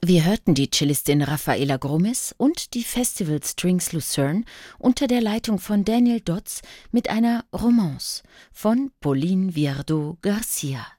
Wir hörten die Cellistin Rafaela Gromes und die Festival Strings Lucerne unter der Leitung von Daniel Dodds mit einer Romance von Pauline Viardot Garcia.